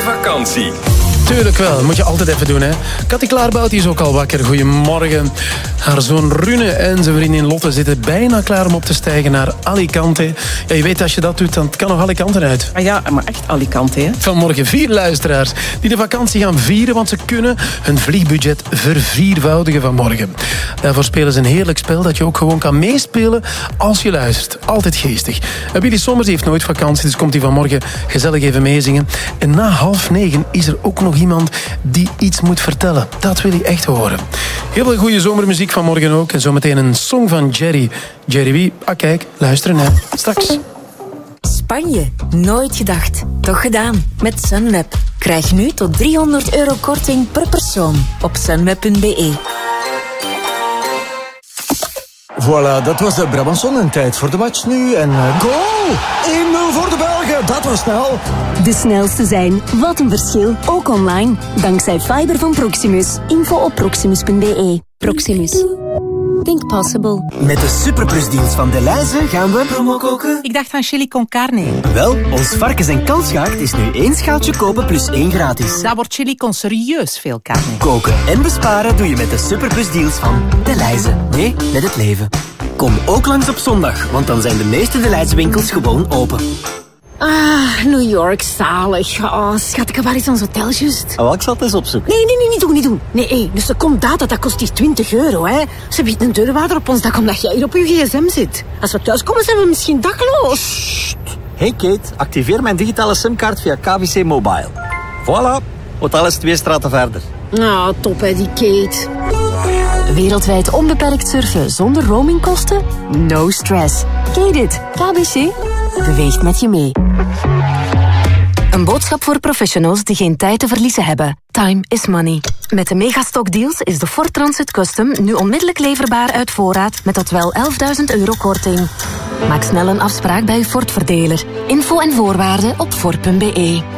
vakantie. Tuurlijk wel, dat moet je altijd even doen, hè. Cathy Klaarbout is ook al wakker. Goedemorgen. Haar zoon Rune en zijn vriendin Lotte zitten bijna klaar om op te stijgen naar Alicante. Ja, je weet, als je dat doet, dan kan nog Alicante uit. Ah ja, maar echt Alicante, hè? Vanmorgen 4 luisteraars die de vakantie gaan vieren, want ze kunnen hun vliegbudget verviervoudigen vanmorgen. Daarvoor spelen ze een heerlijk spel dat je ook gewoon kan meespelen als je luistert. Altijd geestig. En Willy Sommers heeft nooit vakantie, dus komt hij vanmorgen gezellig even meezingen. En na 8:30 is er ook nog iemand die iets moet vertellen. Dat wil je echt horen. Heel veel goede zomermuziek vanmorgen ook. En zometeen een song van Jerry. Jerry wie? Ah kijk, luisteren hè. Straks. Spanje. Nooit gedacht. Toch gedaan. Met Sunweb. Krijg nu tot €300 korting per persoon op sunweb.be. Voilà, dat was de Brabanson en tijd voor de match nu. En goal! 1-0 voor de Belgen, dat was snel. De snelste zijn. Wat een verschil. Ook online. Dankzij fiber van Proximus. Info op proximus.be. Proximus. Think possible. Met de Superplus-deals van Delhaize gaan we promo koken. Ik dacht aan chili con carne. Wel, ons varkens- en kalfsgaard is nu 1 schaaltje kopen plus 1 gratis. Daar wordt chili con serieus veel carne. Koken en besparen doe je met de Superplus-deals van Delhaize. Nee, met het leven. Kom ook langs op zondag, want dan zijn de meeste Delhaize winkels gewoon open. Ah, New York, zalig. Oh, schat, waar is ons hotel juist? Ik zal het eens opzoeken. Nee, niet doen. Nee, dus er komt data, dat kost hier €20, hè. Ze biedt een deurwaarder op ons dak omdat jij hier op je gsm zit. Als we thuiskomen zijn we misschien dakloos. Hey Kate, activeer mijn digitale simkaart via KBC Mobile. Voilà, hotel is 2 straten verder. Nou, top hè, die Kate. Wereldwijd onbeperkt surfen zonder roamingkosten? No stress. Kate it. KBC beweegt met je mee. Een boodschap voor professionals die geen tijd te verliezen hebben. Time is money. Met de Megastock deals is de Ford Transit Custom nu onmiddellijk leverbaar uit voorraad met tot wel €11.000 korting. Maak snel een afspraak bij uw Ford-verdeler. Info en voorwaarden op Ford.be.